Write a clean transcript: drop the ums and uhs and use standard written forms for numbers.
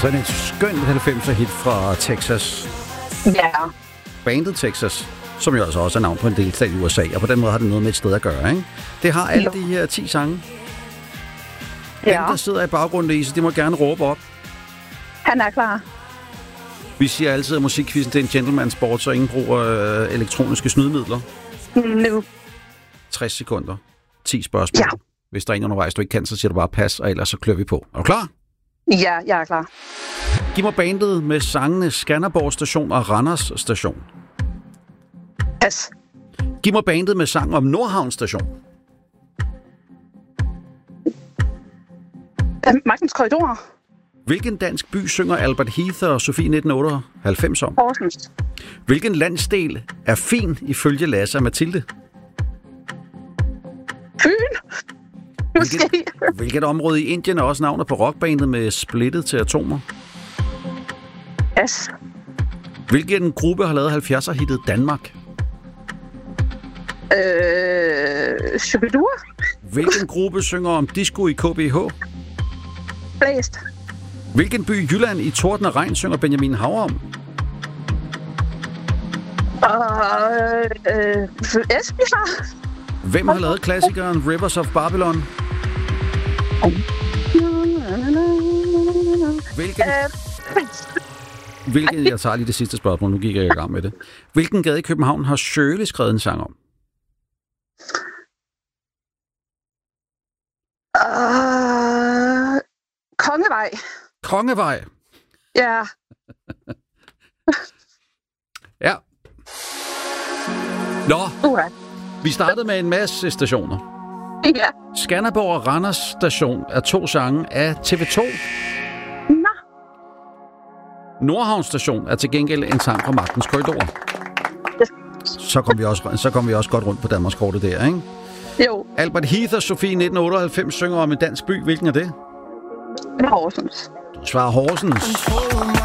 Sådan et skønt 90'er-hit fra Texas. Ja. Bandet Texas, som jo altså også er navn på en delstat i USA, og på den måde har det noget med et sted at gøre, ikke? Det har alle de her 10 sange. Ja. Dem, der sidder i baggrunden, Lise, de må gerne råbe op. Han er klar. Vi siger altid, at musikquizzen det er en gentleman-sport, så ingen bruger elektroniske snydemidler. Nu. 60 sekunder. 10 spørgsmål. Ja. Hvis der er en undervejs, du ikke kan, så siger du bare pas, og ellers så klør vi på. Er du klar? Ja, jeg er klar. Giv mig bandet med sangene Skanderborg Station og Randers Station. Pas. Giv mig bandet med sang om Nordhavn Station. Magtens Korridorer. Hvilken dansk by synger Albert Heath og Sofie 1998 om? Horsens. Hvilken landsdel er fin ifølge Lasse og Mathilde? Fyn. Måske. Hvilket område i Indien er også navnet på rockbandet med Splittet til Atomer? Pas. Hvilken gruppe har lavet 70'er-hittet Danmark? Shubidua. Hvilken gruppe synger om disco i KBH? Blæst. Hvilken by i Jylland i torden og regn synger Benjamin Haver om? Esbjerg. Hvem har lavet klassikeren Rivers of Babylon? Hvilken jeg tager lige det sidste spørgsmål, nu gik jeg i gang med det. Hvilken gade i København har Shirley skrevet en sang om? Kongevej. Kongevej. Ja. Ja. Nå, vi startede med en masse stationer. Ja. Skanderborg og Randers Station er 2 sange af TV2. Nå. Nordhavn Station er til gengæld en sang fra Magtens Korridorer. Så kom vi også godt rundt på Danmarkskortet der, ikke? Jo. Albert Heath og Sofie 1998 synger om en dansk by. Hvilken er det? Horsens. Du svarer Horsens.